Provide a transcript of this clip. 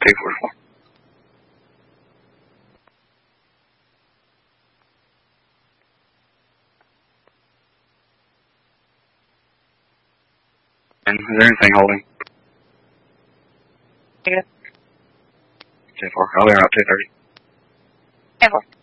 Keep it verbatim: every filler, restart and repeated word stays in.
two forty-four. And is there anything holding? Yeah. ten four. I'll be around two thirty. ten four.